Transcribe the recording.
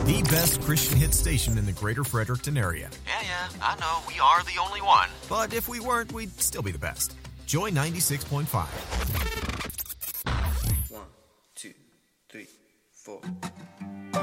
The best Christian hit station in the greater Fredericton area. Yeah, I know. We are the only one. But if we weren't, we'd still be the best. Joy 96.5. 1, 2, 3, 4.